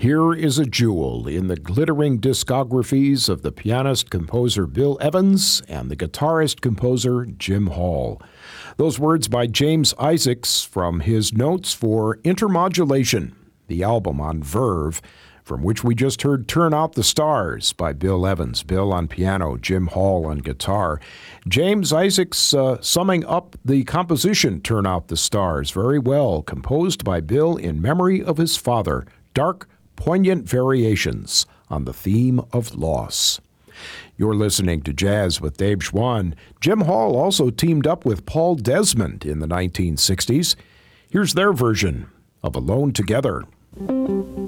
Here is a jewel in the glittering discographies of the pianist-composer Bill Evans and the guitarist-composer Jim Hall. Those words by James Isaacs from his notes for Intermodulation, the album on Verve, from which we just heard Turn Out the Stars by Bill Evans, Bill on piano, Jim Hall on guitar. James Isaacs summing up the composition Turn Out the Stars very well, composed by Bill in memory of his father, dark, poignant variations on the theme of loss. You're listening to Jazz with Dave Schwann. Jim Hall also teamed up with Paul Desmond in the 1960s. Here's their version of Alone Together.